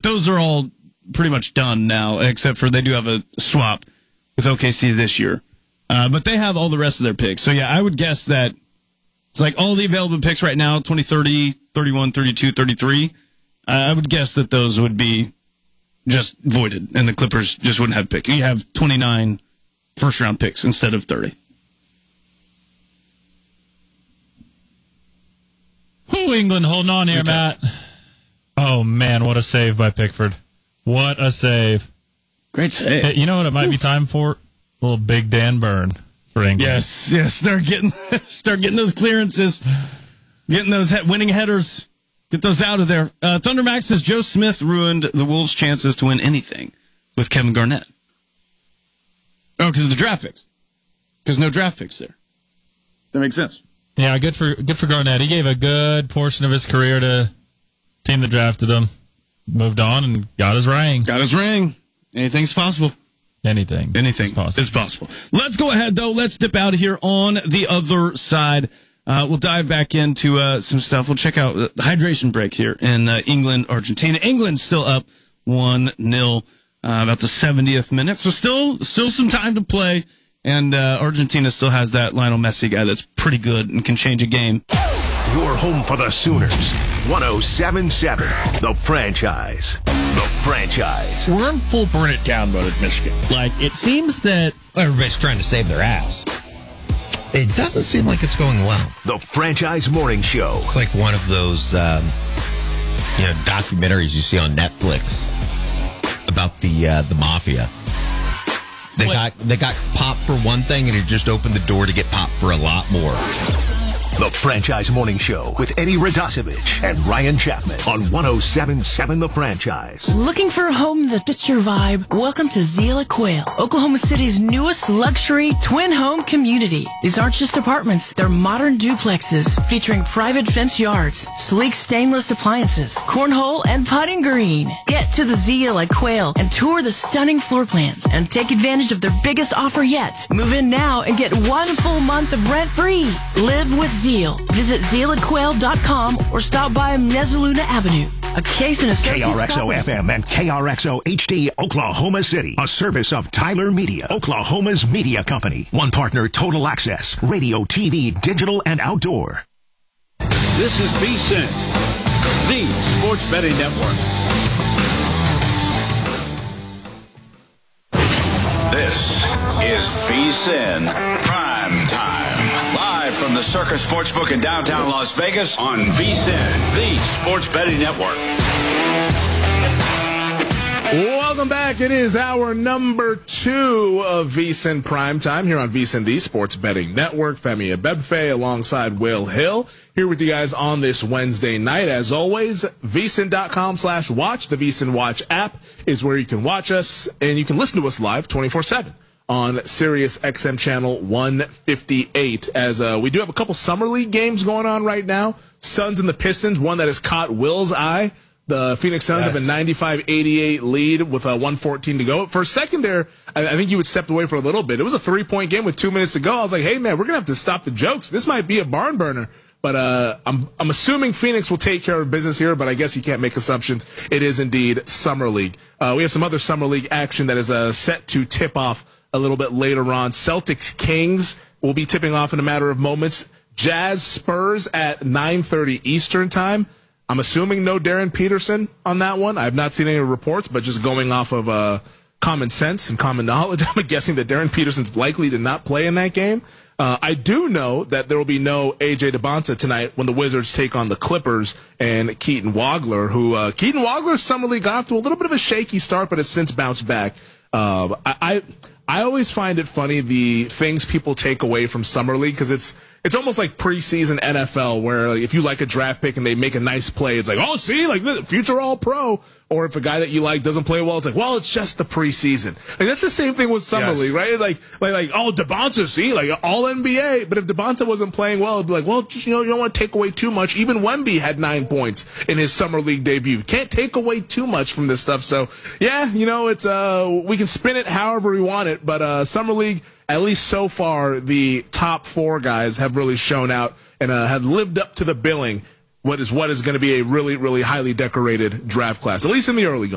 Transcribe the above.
those are all pretty much done now, except for they do have a swap with OKC this year. But they have all the rest of their picks. So, yeah, I would guess that it's like all the available picks right now, 20, 30, 31, 32, 33. I would guess that those would be just voided, and the Clippers just wouldn't have a pick. You have 29 first-round picks instead of 30. Who England holding on here, Matt? Oh, man, what a save by Pickford. What a save. Great save. Hey, you know what it might be time for? A little Big Dan burn for England. Yes, start getting those clearances, getting those winning headers. Get those out of there. Thunder Max says Joe Smith ruined the Wolves' chances to win anything with Kevin Garnett. Oh, because of the draft picks. Because no draft picks there. That makes sense. Yeah, good for Garnett. He gave a good portion of his career to team that drafted him. Moved on and got his ring. Anything's possible. Anything is possible. Let's go ahead, though. Let's dip out of here on the other side. We'll dive back into some stuff. We'll check out the hydration break here in England, Argentina. England's still up 1-0 about the 70th minute. So still some time to play. And Argentina still has that Lionel Messi guy that's pretty good and can change a game. Your home for the Sooners. 107.7. The Franchise. The Franchise. We're in full burn it down mode at Michigan. Like, it seems that everybody's trying to save their ass. It doesn't seem like it's going well. The Franchise Morning Show. It's like one of those, documentaries you see on Netflix about the mafia. They got popped for one thing, and it just opened the door to get popped for a lot more. The Franchise Morning Show with Eddie Radosevich and Ryan Chapman on 107.7 The Franchise. Looking for a home that fits your vibe? Welcome to Zila Quail, Oklahoma City's newest luxury twin home community. These aren't just apartments, they're modern duplexes featuring private fence yards, sleek stainless appliances, cornhole, and putting green. Get to the Zila Quail and tour the stunning floor plans and take advantage of their biggest offer yet. Move in now and get 1 full month of rent free. Live with Zeal. Visit ZealAQuail.com or stop by Mezzaluna Avenue. A case and associates KRXO FM and KRXO HD, Oklahoma City. A service of Tyler Media, Oklahoma's media company. One partner, Total Access, radio, TV, digital, and outdoor. This is VSiN, the Sports Betting Network. This is VSiN Prime Time. Live from the Circus Sportsbook in downtown Las Vegas on VSiN, the Sports Betting Network. Welcome back. It is hour number 2 of VSiN Primetime here on VSiN, the Sports Betting Network. Femi Abebfe alongside Will Hill here with you guys on this Wednesday night. As always, VSiN.com/watch. The VSiN Watch app is where you can watch us, and you can listen to us live 24/7 on Sirius XM channel 158. As we do have a couple Summer League games going on right now. Suns and the Pistons, one that has caught Will's eye. The Phoenix Suns have a 95-88 lead with 1:14 to go. For a second there, I think you would step away for a little bit. It was a 3-point game with 2 minutes to go. I was like, hey, man, we're going to have to stop the jokes. This might be a barn burner. But I'm assuming Phoenix will take care of business here, but I guess you can't make assumptions. It is indeed Summer League. We have some other Summer League action that is set to tip off a little bit later on. Celtics Kings will be tipping off in a matter of moments. Jazz Spurs at 9:30 Eastern time. I'm assuming no Darren Peterson on that one. I have not seen any reports, but just going off of common sense and common knowledge, I'm guessing that Darren Peterson's likely to not play in that game. I do know that there will be no A.J. DeBonsa tonight when the Wizards take on the Clippers and Keaton Wagler, who Keaton Wagler's Summer League got off to a little bit of a shaky start, but has since bounced back. I always find it funny the things people take away from Summer League, because it's almost like preseason NFL, where like, if you like a draft pick and they make a nice play, it's like, oh, see, like future All-Pro. Or if a guy that you like doesn't play well, it's like, well, it's just the preseason. Like, that's the same thing with Summer League, right? Like, oh, DeBonta, see, like all NBA. But if DeBonta wasn't playing well, it'd be like, well, just, you don't want to take away too much. Even Wemby had 9 points in his Summer League debut. Can't take away too much from this stuff. So, yeah, it's we can spin it however we want it. But Summer League, at least so far, the top 4 guys have really shown out and have lived up to the billing. What is going to be a really, really highly decorated draft class, at least in the early going.